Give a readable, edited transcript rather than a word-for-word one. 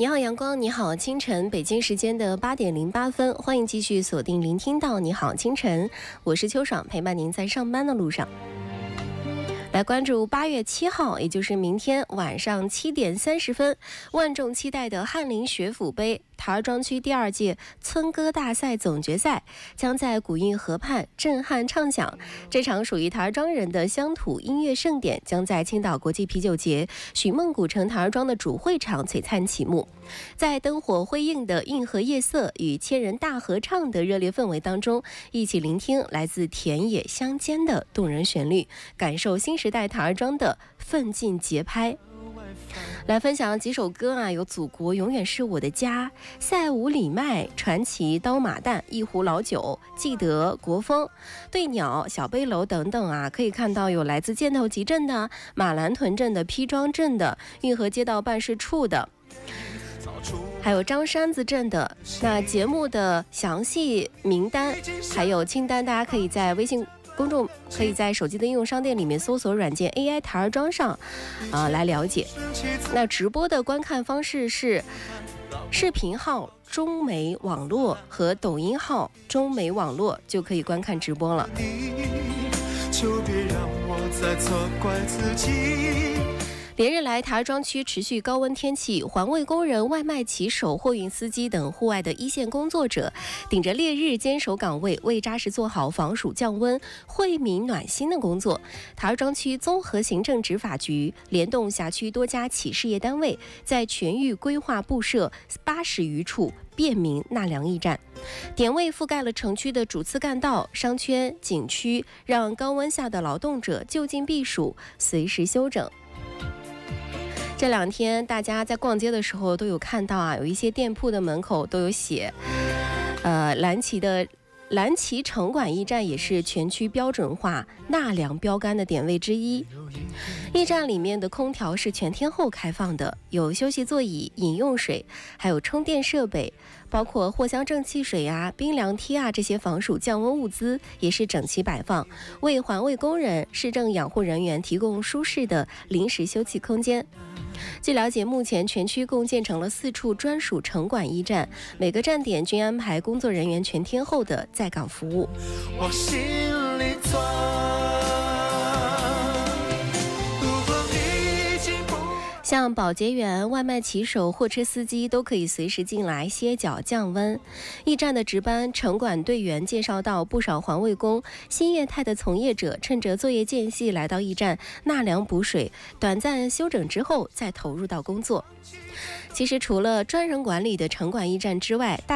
你好阳光，你好清晨，北京时间的8:08，欢迎继续锁定聆听到你好清晨，我是秋爽，陪伴您在上班的路上。来关注8月7号，也就是明天晚上7:30，万众期待的翰林学府杯陶儿庄区第2届村歌大赛总决赛将在古运河畔震撼唱响。这场属于陶儿庄人的乡土音乐盛典将在青岛国际啤酒节许梦古城陶儿庄的主会场璀璨启幕。在灯火辉映的运河夜色与千人大合唱的热烈氛围当中，一起聆听来自田野乡间的动人旋律，感受新时代陶儿庄的奋进节拍。来分享几首歌啊，有《祖国永远是我的家》、赛舞里麦、传奇、刀马旦、一壶老酒、记得、国风、对鸟、小背楼等等啊，可以看到有来自箭头集镇的、马兰屯镇的、批庄镇的、运河街道办事处的，还有张山子镇的。那节目的详细名单还有清单，大家可以在微信公众，可以在手机的应用商店里面搜索软件 AI 陶儿庄上来了解。那直播的观看方式是视频号中美网络和抖音号中美网络就可以观看直播了。就别让我再责怪自己。连日来，陶儿庄区持续高温天气，环卫工人、外卖骑手、货运司机等户外的一线工作者，顶着烈日坚守岗位，为扎实做好防暑降温、惠民暖心的工作。陶儿庄区综合行政执法局联动辖区多家企事业单位，在全域规划布设80余处便民纳凉驿站，点位覆盖了城区的主次干道、商圈、景区，让高温下的劳动者就近避暑，随时休整。这2天大家在逛街的时候都有看到啊，有一些店铺的门口都有写蓝旗城管驿站也是全区标准化纳凉标杆的点位之一。驿站里面的空调是全天候开放的，有休息座椅、饮用水，还有充电设备，包括藿香正气水啊、冰凉贴啊，这些防暑降温物资也是整齐摆放，为环卫工人、市政养护人员提供舒适的临时休憩空间。据了解，目前全区共建成了4处专属城管驿站，每个站点均安排工作人员全天候的在岗服务。往心里像保洁员、外卖骑手、货车司机都可以随时进来歇脚降温。驿站的值班城管队员介绍到，不少环卫工、新业态的从业者趁着作业间隙来到驿站纳凉补水，短暂休整之后再投入到工作。其实除了专人管理的城管驿站之外，